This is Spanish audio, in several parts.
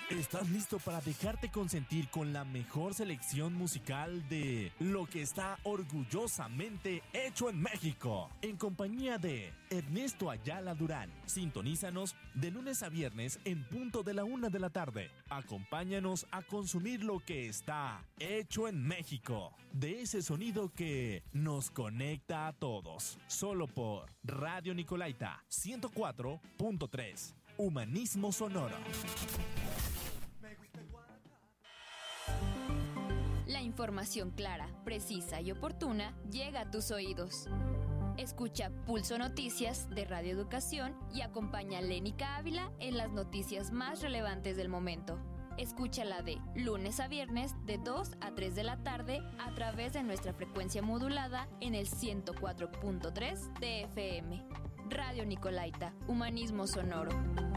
¿Estás listo para dejarte consentir con la mejor selección musical de lo que está orgullosamente hecho en México? En compañía de Ernesto Ayala Durán. Sintonízanos de lunes a viernes en punto de la 1 de la tarde. Acompáñanos a consumir lo que está hecho en México. De ese sonido que nos conecta a todos. Solo por Radio Nicolaita 104.3. Humanismo sonoro. La información clara, precisa y oportuna llega a tus oídos. Escucha Pulso Noticias de Radio Educación y acompaña a Lénica Ávila en las noticias más relevantes del momento. Escúchala de lunes a viernes de 2 a 3 de la tarde a través de nuestra frecuencia modulada en el 104.3 de FM. Radio Nicolaita, Humanismo sonoro.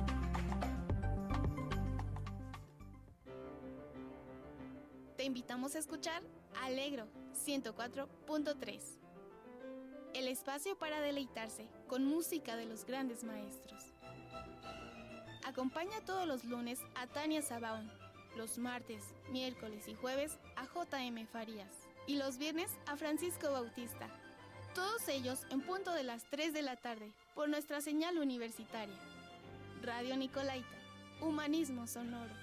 Te invitamos a escuchar Alegro 104.3. El espacio para deleitarse con música de los grandes maestros. Acompaña todos los lunes a Tania Sabaón, los martes, miércoles y jueves a J.M. Farías y los viernes a Francisco Bautista. Todos ellos en punto de las 3 de la tarde por nuestra señal universitaria. Radio Nicolaita, Humanismo sonoro.